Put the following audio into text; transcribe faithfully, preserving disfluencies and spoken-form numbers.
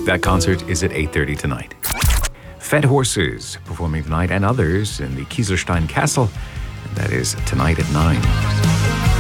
That concert is at eight thirty tonight. Fed Horses performing tonight, and others in the Kieselstein Castle. That is tonight at nine.